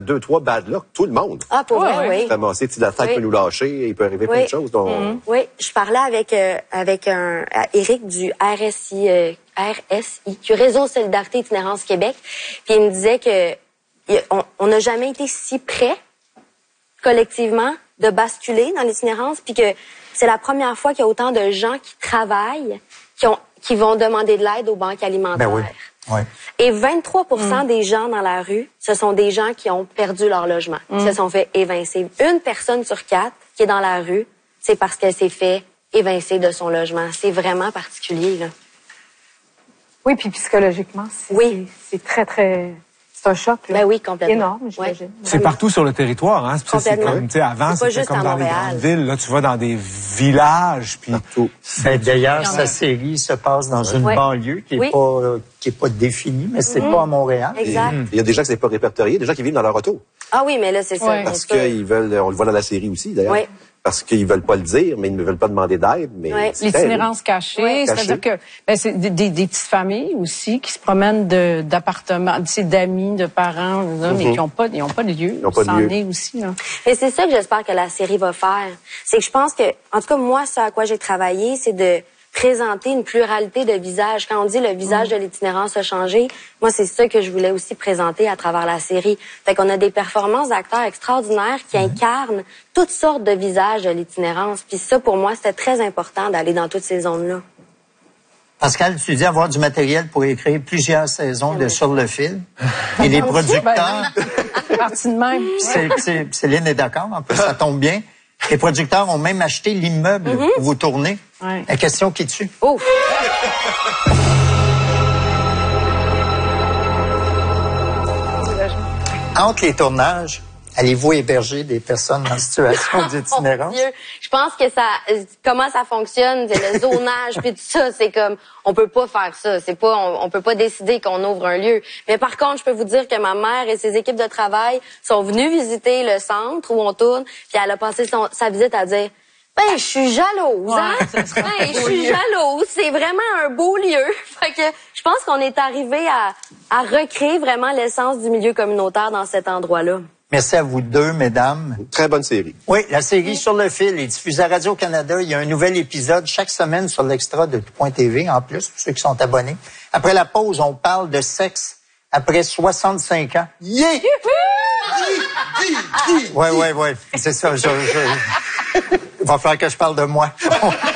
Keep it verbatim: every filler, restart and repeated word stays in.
Deux, trois bad luck, tout le monde. Ah, pour vrai, oui. Ramasser, si la tête oui. peut nous lâcher, il peut arriver oui. plein de choses. Donc... Mm-hmm. Oui, je parlais avec euh, avec un Éric du R S I, euh, R S I, du Réseau Solidarité Itinérance Québec, puis il me disait que on n'a jamais été si près, collectivement, de basculer dans l'itinérance, puis que c'est la première fois qu'il y a autant de gens qui travaillent, qui ont qui vont demander de l'aide aux banques alimentaires. Ben oui. Ouais. Et vingt-trois pour cent mm. des gens dans la rue, ce sont des gens qui ont perdu leur logement, mm. qui se sont fait évincer. Une personne sur quatre qui est dans la rue, c'est parce qu'elle s'est fait évincer de son logement. C'est vraiment particulier, là. Oui, puis psychologiquement, c'est oui. c'est très, très... C'est un choc, là. Ben oui, complètement. Énorme, j'imagine. Ouais. C'est partout sur le territoire, hein. C'est, c'est comme, tu sais, avant, c'était comme dans les grandes villes. Là, tu vas dans des villages, puis partout. Ben, d'ailleurs, sa série se passe dans une ouais. banlieue qui est oui. pas, euh, qui est pas définie, mais c'est mmh. pas à Montréal. Exact. Il y a des gens qui ne sont pas répertoriés, des gens qui vivent dans leur auto. Ah oui, mais là, c'est ça. Ouais. Parce qu'ils veulent, on le voit dans la série aussi, d'ailleurs. Oui. Parce qu'ils veulent pas le dire, mais ils ne veulent pas demander d'aide. Mais ouais. L'itinérance cachée, ouais. c'est-à-dire que ben, c'est des, des, des petites familles aussi qui se promènent de, d'appartements, d'amis, de parents, là, mm-hmm. mais qui n'ont pas, ils ont pas de lieu. Ils n'ont pas de lieu. Est aussi, là. Et c'est ça que j'espère que la série va faire. C'est que je pense que, en tout cas, moi, ce à quoi j'ai travaillé, c'est de présenter une pluralité de visages. Quand on dit le visage mmh. de l'itinérance a changé, moi, c'est ça que je voulais aussi présenter à travers la série. Fait qu'on a des performances d'acteurs extraordinaires qui mmh. incarnent toutes sortes de visages de l'itinérance. Puis ça, pour moi, c'était très important d'aller dans toutes ces zones-là. Pascal, tu dis avoir du matériel pour écrire plusieurs saisons de Sur le fil. Et les producteurs... Partie de même. C'est, c'est, Céline est d'accord, en plus, ça tombe bien. Les producteurs ont même acheté l'immeuble mm-hmm. où vous tournez. Ouais. La question qui tue. Oh. Entre les tournages, allez-vous héberger des personnes en situation d'itinérance? Oh, je pense que ça, comment ça fonctionne, c'est le zonage puis tout ça, c'est comme, on peut pas faire ça, c'est pas, on, on peut pas décider qu'on ouvre un lieu. Mais par contre, je peux vous dire que ma mère et ses équipes de travail sont venues visiter le centre où on tourne, puis elle a passé son, sa visite à dire, ben, je suis jalouse, hein? Ouais, ben, je suis jalouse. C'est vraiment un beau lieu. Fait que je pense qu'on est arrivé à, à recréer vraiment l'essence du milieu communautaire dans cet endroit-là. Merci à vous deux, mesdames. Très bonne série. Oui, la série Sur le fil est diffusée à Radio-Canada. Il y a un nouvel épisode chaque semaine sur l'extra de tout point T V, en plus, pour ceux qui sont abonnés. Après la pause, on parle de sexe après soixante-cinq ans. Yeah! Oui, oui, oui. C'est ça. Je, je... Il va falloir que je parle de moi.